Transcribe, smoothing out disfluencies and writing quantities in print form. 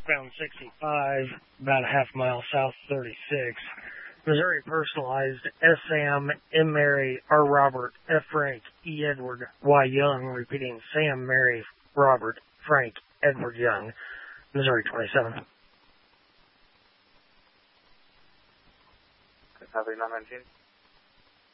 southbound 65, about a half mile south 36. Missouri personalized S. Sam, M. Mary, R. Robert, F. Frank, E. Edward, Y. Young, repeating Sam, Mary, Robert, Frank, Edward Young, Missouri 27. Copy 919.